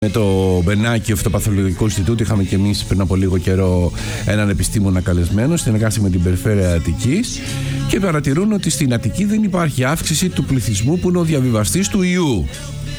Με το Μπενάκη, Φυτοπαθολογικό Ινστιτούτο, είχαμε και εμείς πριν από λίγο καιρό έναν επιστήμονα καλεσμένο, συνεργάστηκε με την Περιφέρεια Αττικής και παρατηρούν ότι στην Αττική δεν υπάρχει αύξηση του πληθυσμού που είναι ο διαβιβαστής του ιού.